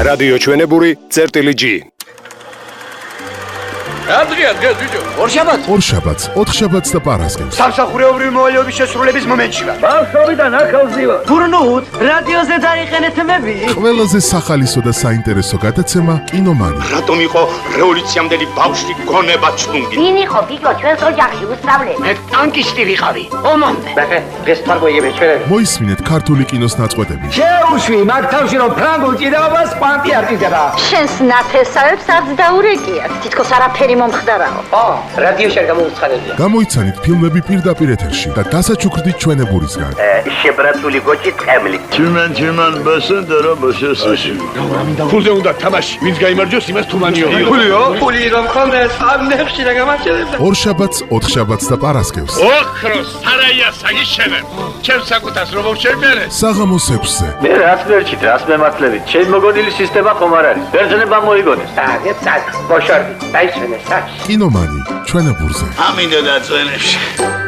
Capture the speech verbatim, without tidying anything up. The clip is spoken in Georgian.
რადიო ჩვენებური წერტილი G. Andrea, Andrea, ბიჭო. ორშაბათს. ორშაბათს, ოთხშაბათს და პარასკევს. სამსახურეობრივი მოვალეობის შესრულების მომენტში ვარ. ბავშვობიდან ახალზევა. გურნუთ, რადიოზე დაიხენეთ მები. ყველაზე სახალისო და საინტერესო გადაცემა კინომანი. რატომ იყო რევოლუციამდელი ბავშვი გონება ჩლუნგი? ვინ იყო ბიჭო ჩვენს ოჯახში უსწავლე? მე ტანკისტი ვიყავი. ომამდე. ბახე, დღეს თარგოიები ჩვენები. მოისმინეთ ქართული კინოს ნაწყვეტები. შეუშვი, მაგ თავში რომ ფრანგულ ჭიდაობას კვანტი არ ჭიდდება. შენს ნათესავებს არც დაურეკიათ. თითქოს არაფერი მომხდარაო. ო, რადიოში არ გამოუცხადებია. გამოიცანით ფილმები პირდაპირ ეთერში და დასაჩუქრდით ჩვენებურისგან. შებრაცული გოჭი ტყემლი. Tümen tümen basındara başasın. ფულზე უნდა თამაში. ვინც გაიმარჯვოს, იმას თუმანიო. ფულიო? ფული რომ ხონდეს, ამნებში რა გამარჯვებდა. ორშაბათს, ოთხშაბათს და პარასკევს. ოქროს სარაია საგიშევებ. ჩემს საკუთას რომ შევმერე. საღამოს ექვსზე. მე რაც მერჩით, რაც მემართლებით. ჩემ მოგონილი სისტემა ხომ არ არის. ბერძნება მოიგონეს. აგეთ სად, ბოშორდი, დაიჩვენე სად. კინომანი ჩვენებურზე. ამინდა დაწვენებში.